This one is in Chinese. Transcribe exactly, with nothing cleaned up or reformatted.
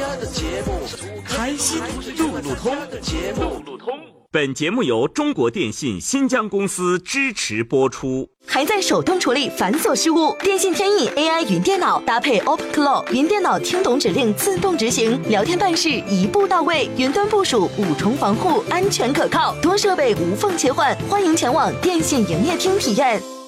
开心路路通。路路通。本节目由中国电信新疆公司支持播出。 还在手动处理繁琐事务？电信天翼 A I 云电脑搭配 OpenClaw 云电脑，听懂指令自动执行，聊天办事一步到位，云端部署五重防护，安全可靠，多设备无缝切换。欢迎前往电信营业厅体验。